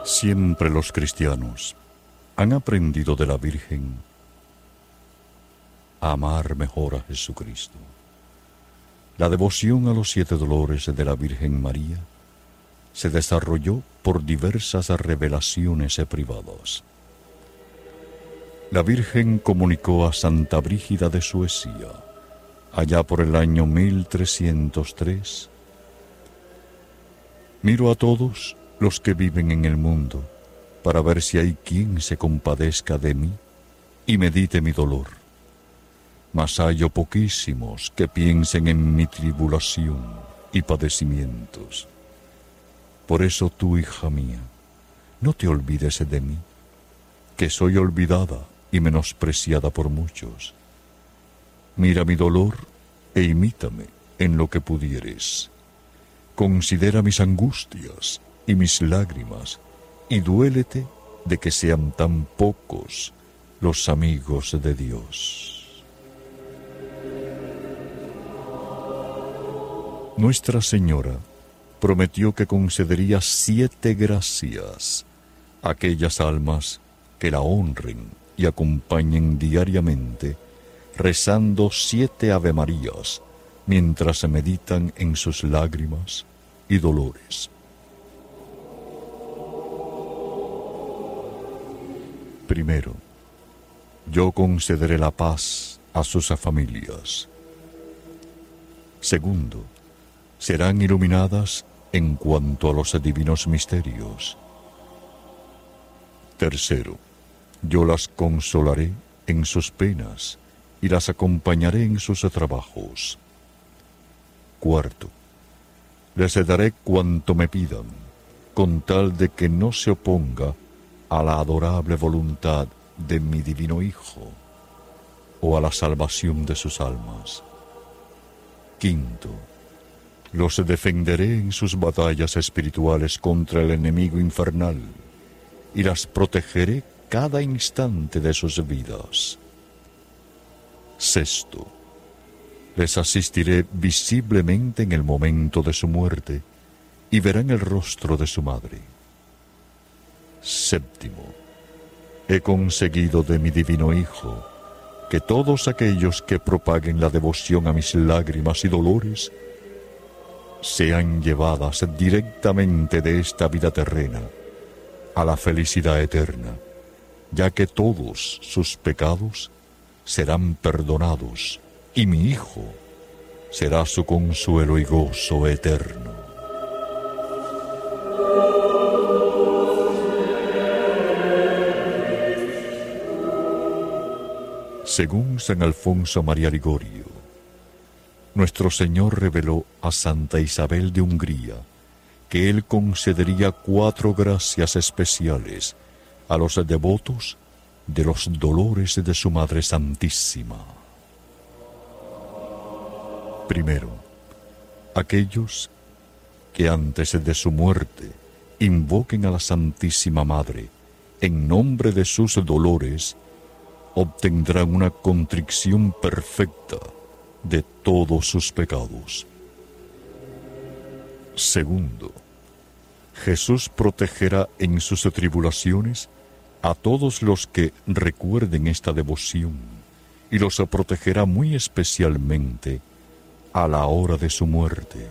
Siempre los cristianos han aprendido de la Virgen a amar mejor a Jesucristo. La devoción a los 7 dolores de la Virgen María se desarrolló por diversas revelaciones privadas. La Virgen comunicó a Santa Brígida de Suecia, allá por el año 1303: «Miro a todos los que viven en el mundo, para ver si hay quien se compadezca de mí y medite mi dolor. Mas hallo poquísimos que piensen en mi tribulación y padecimientos. Por eso tú, hija mía, no te olvides de mí, que soy olvidada y menospreciada por muchos. Mira mi dolor e imítame en lo que pudieres. Considera mis angustias y mis lágrimas, y duélete de que sean tan pocos los amigos de Dios». Nuestra Señora prometió que concedería 7 gracias a aquellas almas que la honren y acompañen diariamente, rezando 7 Avemarías mientras se meditan en sus lágrimas y dolores. Primero, yo concederé la paz a sus familias. Segundo, serán iluminadas en cuanto a los divinos misterios. Tercero, yo las consolaré en sus penas y las acompañaré en sus trabajos. Cuarto, les daré cuanto me pidan, con tal de que no se oponga a la adorable voluntad de mi divino Hijo o a la salvación de sus almas. Quinto, los defenderé en sus batallas espirituales contra el enemigo infernal y las protegeré cada instante de sus vidas. Sexto, les asistiré visiblemente en el momento de su muerte y verán el rostro de su madre. Séptimo, he conseguido de mi divino Hijo que todos aquellos que propaguen la devoción a mis lágrimas y dolores sean llevadas directamente de esta vida terrena a la felicidad eterna, ya que todos sus pecados serán perdonados y mi Hijo será su consuelo y gozo eterno. Según San Alfonso María Ligorio, nuestro Señor reveló a Santa Isabel de Hungría que Él concedería 4 gracias especiales a los devotos de los dolores de su Madre Santísima. Primero, aquellos que antes de su muerte invoquen a la Santísima Madre en nombre de sus dolores, obtendrán una contrición perfecta de todos sus pecados. Segundo, Jesús protegerá en sus tribulaciones a todos los que recuerden esta devoción y los protegerá muy especialmente a la hora de su muerte.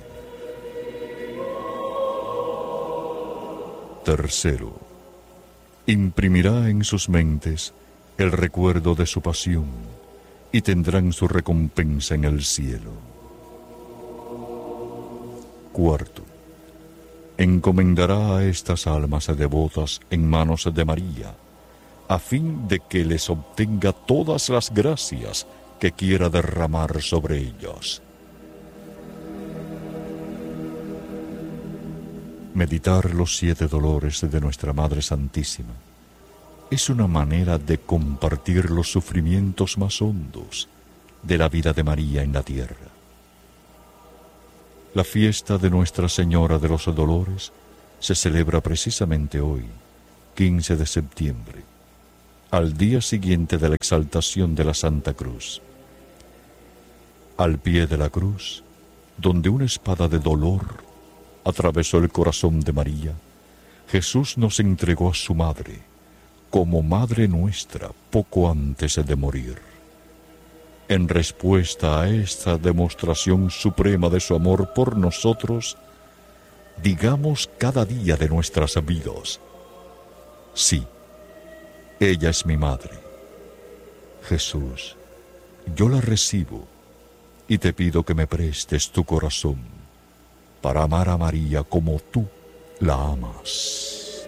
Tercero, imprimirá en sus mentes el recuerdo de su pasión y tendrán su recompensa en el cielo. Cuarto, encomendará a estas almas devotas en manos de María, a fin de que les obtenga todas las gracias que quiera derramar sobre ellas. Meditar los 7 dolores de nuestra Madre Santísima es una manera de compartir los sufrimientos más hondos de la vida de María en la tierra. La fiesta de Nuestra Señora de los Dolores se celebra precisamente hoy, 15 de septiembre, al día siguiente de la exaltación de la Santa Cruz. Al pie de la cruz, donde una espada de dolor atravesó el corazón de María, Jesús nos entregó a su madre, como madre nuestra, poco antes de morir. En respuesta a esta demostración suprema de su amor por nosotros, digamos cada día de nuestras vidas: sí, ella es mi madre. Jesús, yo la recibo y te pido que me prestes tu corazón para amar a María como tú la amas.